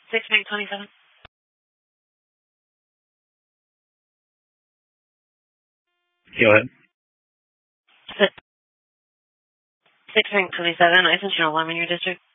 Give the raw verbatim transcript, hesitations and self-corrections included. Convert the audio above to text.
Six Bank twenty-seven. Go ahead. Six Bank twenty-seven. I sent you an alarm in your district.